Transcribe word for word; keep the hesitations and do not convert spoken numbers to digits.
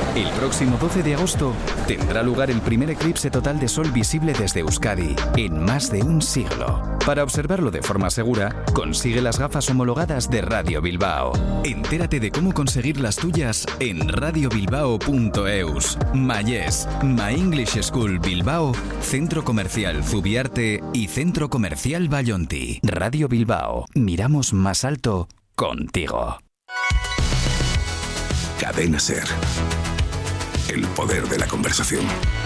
El próximo doce de agosto tendrá lugar el primer eclipse total de sol visible desde Euskadi en más de un siglo. Para observarlo de forma segura, consigue las gafas homologadas de Radio Bilbao. Entérate de cómo conseguir las tuyas en radio bilbao punto eus. Mayés, My English School Bilbao, Centro Comercial Zubiarte y Centro Comercial Vallonti. Radio Bilbao, miramos más alto contigo. Cadena SER. El poder de la conversación.